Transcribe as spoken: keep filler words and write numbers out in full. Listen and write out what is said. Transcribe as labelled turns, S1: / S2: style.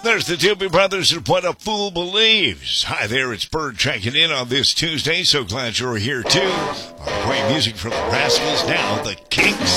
S1: There's the Doobie Brothers and What a Fool Believes. Hi there, it's Bird checking in on this Tuesday. So glad you're here too. I'll play music from the Rascals now, the Kinks.